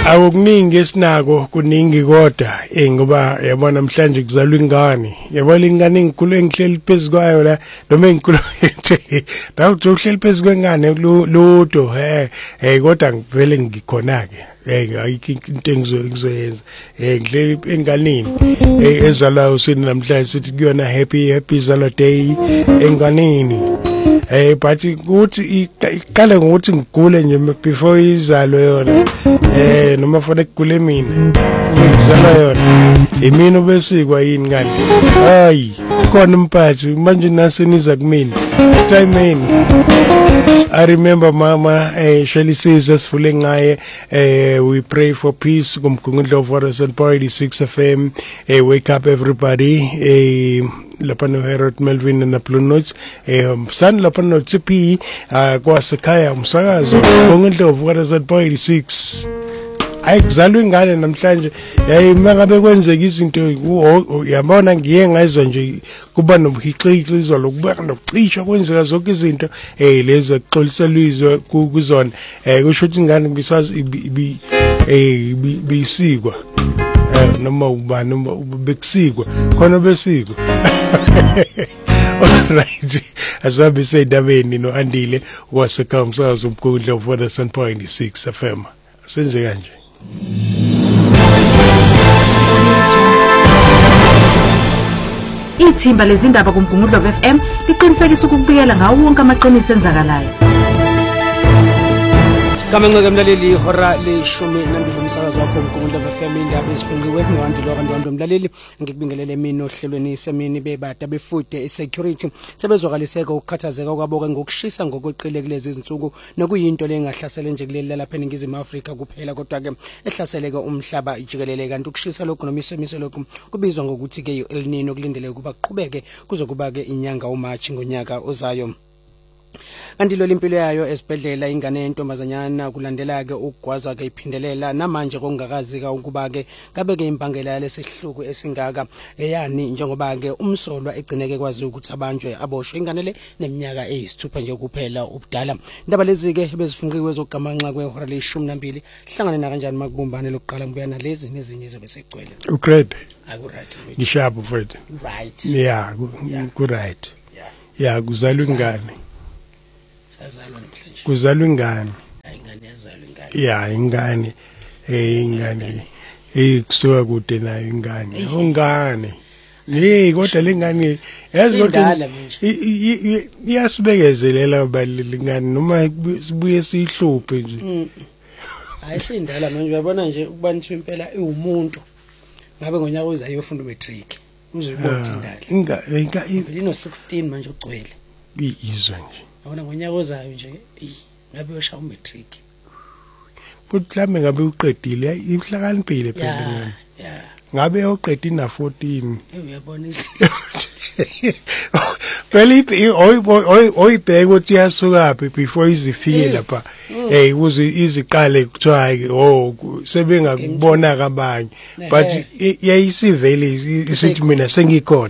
Akukuningi esinako kuningi kodwa ngoba yabona namhlanje kuzalwa ingane yabona ingane enkulu engihleli phezukwayo la noma enkulu la uhleli phezu kwengane lutho kodwa ngivele ngikhona ke ayikho into engizoyenza ngihleli enganeni ezalayo usini namhlanje sithi kuyona happy zalwa day enganeni but ukuthi iqale ngokuthi ngigule nje before izalo yona noma fanele kugule mina ngizala yona imini obesikwa yini kanti hayi khona umphathi manje naseniza kumina time I remember mama Shirley says asifule ngaye we pray for peace kumgungundlo of Waterson Party 6 FM wake up everybody lapha no Herod Melvin na Blue Notes san lapha no TP kwasekhaya umsakazo kumgungundlo of Waterson Party 6 ayikuzalwa ingane namhlanje mangabe kwenzeka izinto yabona ngiye ngayizwa nje kuba nobuhiqixizwa lokubuka nokucisha kwenzeka zonke izinto lezo exoliselizwe kuzona kusho ukuthi ingane bisazi bisikwa noma ubani noma bekusikwa khona besikwa alright asabe seyidabeni no Andile wasekamsazo umgungundlo of Waterson Point 6 FM senze kanje Ithimba lezindaba kumgungundlo FM liqinisekisa ukubikela ngawo wonke amaqiniso enzakalayo. Kamenqeke mlaleli ihora leshumi nambili umsakazo wakho umgungundlo FM indaba esifunqiwe nohandilo abantu mlaleli ngikubingelele mina ohlelweni semini bebada befude isecurity sebezwakaliseka ukukhathazeka kwaboke ngokushisa ngokweqile kulezi izinsuku nokuyinto lengahlasela nje kuleli lapha eNingizimu Afrika kuphela kodwa ke ehlaseleke umhlaba ijikelele kanti ukushisa lokho nomiso lokho kubizwa ngokuthi ke El Nino kulindele ukuba kuqhubeke kuzokuba ke inyanga uMarch ngonyaka ozayo. Kanti lo limpilo yayo esibhedlela ingane yentombazanyana kulandela ke ukugwaza ke iphindelela namanje kongakazika ukuba ke kabe ke impangela lesihluku esingaka eyani njengoba ke umsolwa egcineke kwazi ukuthi abanjwe aboshwe ingane le neminyaka eyisithupha nje kuphela ubudala. Indaba lezi ke bezifunqiwe zokugamanxa kwehora le12 hlangane na kanjani makubumbane lokuqala ngibuya nalezi nezinye zobe segcwele. Ugrade Aku right. Ngishapo mfethu. Right. Yeah, ku right. Yeah, kuzalwa ingane. Sazalwa namhlanje. Kuzalwa ingane. Ingane yazalwa ingane. Yeah, ingane. Ingane. Kusuka kude nayo ingane. Ungane. Kodwa lengane yazi kodwa iyasibekezelela balingane noma sibuye sihluphe nje. Ayisindala manje uyabona nje ukubantu impela iwumuntu. Ngabe ngonyaka ozayo ufunda matric. Uzobona indala. Ingane ino 16 manje ugcwele. Izwe nje. Yabona ngonyaka ozayo nje ngabe uyosha umatric. Mhlawumbe ngabe uqedile ihlakaniphile phela. Yeah. Ngabe uqedile na 14. Uyabona Phela oyibheka ukuthi yasuka phi before izifike lapha ukuze iziqale kuthiwa sebengakubona kabanye but yayisivele isithi mina sengikhona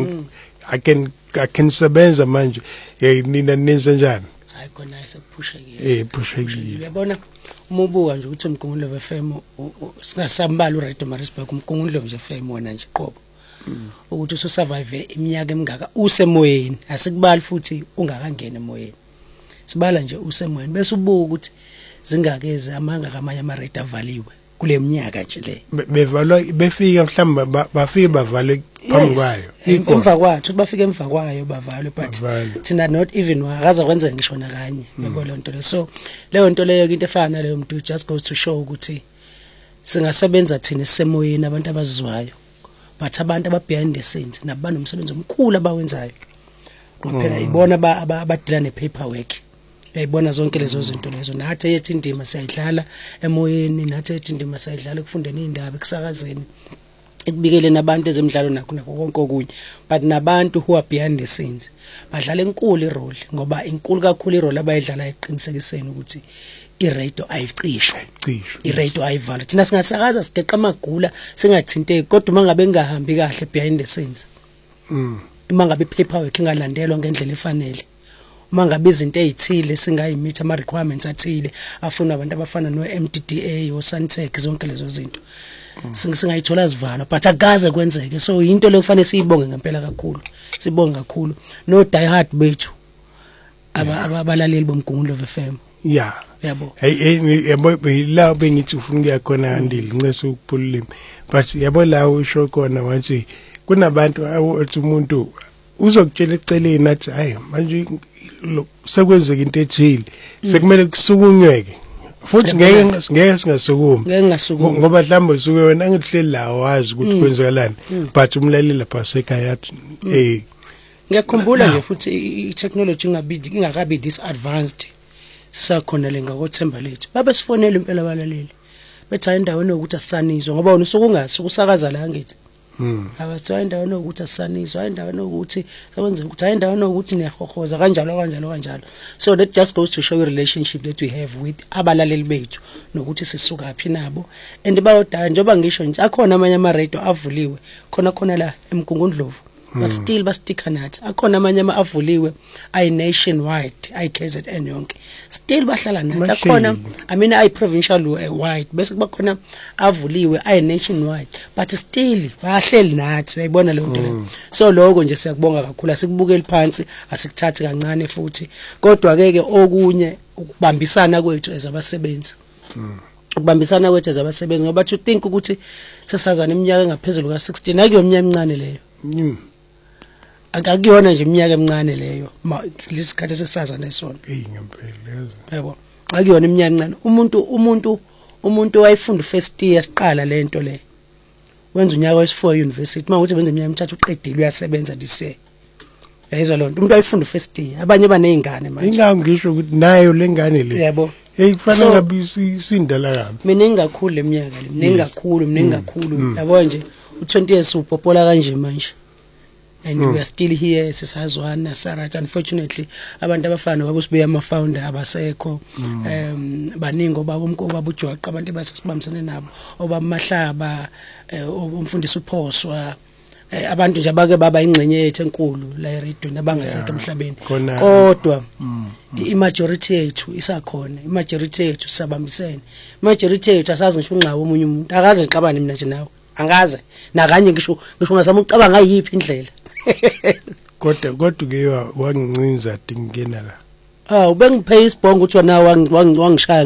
I can sebenza manje nina nenza njani hayi khona sekuphushekile phushekile uyabona umubuka nje ukuthi umgungundlo FM singasambala uRadio Marisburg umgungundlo nje FM wona nje qobo ukuthi usurvive iminyaka emingaka usemoyeni asikubali futhi ungakangena emoyeni sibala nje usemoyeni bese ubuka ukuthi zingakeze amanga kamanye ama-radio avaliwe kule minyaka nje le bevalwa befika mhlawumbe bafike bavale phambi kwayo emva kwathu bafike emva kwayo bavalwe but thina not even wakaza kwenza ngisho nakanye yabo le nto le so leyo nto leyo into efana leyo muntu just goes to show ukuthi singasebenza thina semoyeni abantu abazizwayo but abantu behind the scenes nabana umsebenzi omkhulu abawenzayo ngoba ibona abadila nepaperwork yayibona zonke lezo zinto lezo nathi ethi indima siyidlala emoyeni nathi ethi indima siyidlala ukufundeni indaba ekusakazeni ekubikele nabantu ezemidlalo nakho konke okunye but nabantu who are behind the scenes badlala enkulu irole ngoba inkulu kakhulu irole abayidlala eqinisekiseni ukuthi iradio ayicishwe iradio ayivalwe thina singasakaza sigeqa amagula singathinteki kodwa mangabe engahambi kahle behind the scenes mangabe paperwork ingalandelwa ngendlela efanele mangabe izinto ezithile singayimeet ama requirements athile afuna abantu abafana no MDDA o Santec zonke lezo zinto singayithola zivala but akaze kwenzeke so into lekufanele siyibonge ngempela kakhulu sibonge kakhulu no die hard bethu abalaleli bomgungulo FM yabo yabo la bengithi ufuna ukuya khona andile nceso ukuphulima but yabo la usho khona wathi kunabantu athi umuntu uzokutshela eceleni athi hayi manje sekwenzeka into ethile sekumele kusukunyweke futhi ngeke singasukumi ngoba mhlawumbe usuke wena ngihleli la wazi ukuthi kwenzakalani but umlaleli lapha sekhaya athi ngiyakhumbula nje futhi i-technology ingakabi this advanced sisakhona lenga kothemba lethu babe sifonela impela abalaleli bethi endaweni ukuthi asisanizwe ngoba wona usukungasi ukusakaza la ngithi abathi endaweni ukuthi asisanizwe endaweni ukuthi sekwenza ukuthi endaweni ukuthi nehohoza kanjalo so that just goes to show the relationship that we have with abalaleli bethu nokuthi sisuka phi nabo and bayodaya njengoba ngisho nje akhona amanye ama radio avuliwe khona la eMgungundlovu but still bastika nathi akhona amanye avuliwe ay nationwide ay KZN yonke still bahlala nathi akhona ay provincial wide bese kuba khona avuliwe ay nationwide but still bahleli nathi bayibona le nto le so lokho nje siyakubonga kakhulu asikubukeli phansi asikuthathi kancane futhi kodwa ke okunye ukubambisana kwethu ezabasebenzi ukubambisana kwethu ezabasebenzi ngoba to think ukuthi sesazana iminyaka engaphezulu ka16 akuyo iminyaka emincane leyo akakuyona nje iminyaka emincane leyo lesikhathi sesaza nesona ngempela yabo akuyona iminyaka emincane umuntu wayefunda first year siqala lento le wenza unyaka wesi4 university manje benza iminyaka emithathu uqedile uyasebenza lise yayizwa lonto umuntu wayefunda first year abanye banezingane manje ingangisho ukuthi nayo lengane le yabo kufanele ngabe isindala kabi mina ngingakhulu leminyaka le mina ngingakhulu yabo nje u20 years upopola kanje manje and we are still here sisazwana Sarat unfortunately abantu abafana babo sibuya ama founder abasekho baningi obaba umkobaba uJwaqa abantu basibambisene nabo obamahlaba umfundisi uPhoswa abantu nje abake baba ingcenye yethu enkulu la eRedweni abangasekho emhlabeni kodwa imajority yethu isakhona imajority yethu sabambisene imajority yethu asazi ngisho unqaba omunye umuntu akaze ngixabane mina nje nawe angaze nakanye ngisho ngazama ukucabanga ngayiphi indlela kodwa ke wangincinza ngena la ubengiphe isibhongo ukuthi wona wangishaya